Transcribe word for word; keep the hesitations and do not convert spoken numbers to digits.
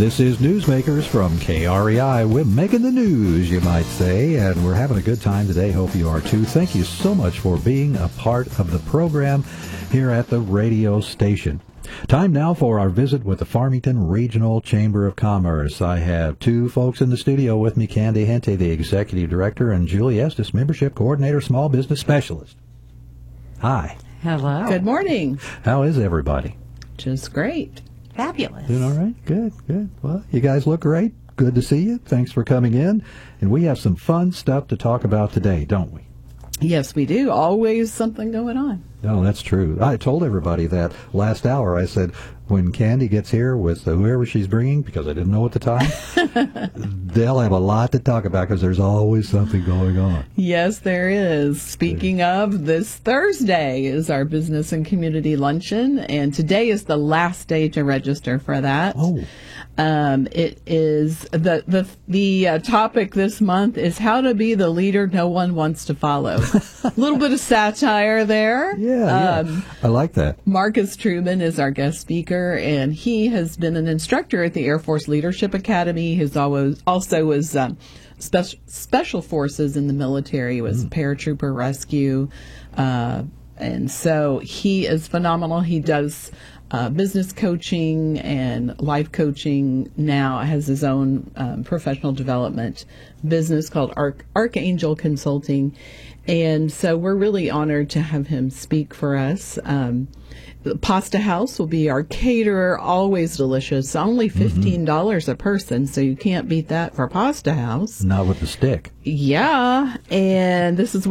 This is Newsmakers from K R E I. We're making the news, you might say, and we're having a good time today. Hope you are too. Thank you so much for being a part of the program here at the radio station. Time now for our visit with the Farmington Regional Chamber of Commerce. I have two folks in the studio with me, Candy Hente, the Executive Director, and Julie Estes, Membership Coordinator, Small Business Specialist. Hi. Hello. Good morning. How is everybody? Just great. Fabulous. Doing all right? Good, good. Well, you guys look great. Good to see you. Thanks for coming in. And we have some fun stuff to talk about today, don't we? Yes, we do. Always something going on. No, that's true. I told everybody that last hour. I said, when Candy gets here with whoever she's bringing, because I didn't know at the time, they'll have a lot to talk about because there's always something going on. Yes, there is. Speaking of, this Thursday is our Business and Community Luncheon, and today is the last day to register for that. Oh. Um, it is the the the uh, topic this month is how to be the leader no one wants to follow. A little bit of satire there. Yeah, um, yeah. I like that. Marcus Truman is our guest speaker, and he has been an instructor at the Air Force Leadership Academy. He's always also was um, special special forces in the military. He was mm. paratrooper rescue, uh, and so he is phenomenal. He does Uh, business coaching and life coaching now, has his own um, professional development business called Arch- Archangel Consulting. And so we're really honored to have him speak for us. Um, the Pasta House will be our caterer, always delicious, only fifteen dollars mm-hmm. a person, so you can't beat that for Pasta House. Not with the stick. Yeah, and this is